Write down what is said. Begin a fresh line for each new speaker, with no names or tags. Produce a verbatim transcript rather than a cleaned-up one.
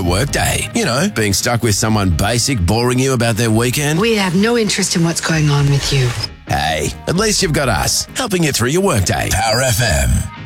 workday. You know, being stuck with someone basic boring you about their weekend.
We have no interest in what's going on with you.
Hey, at least you've got us, helping you through your workday. Power F M.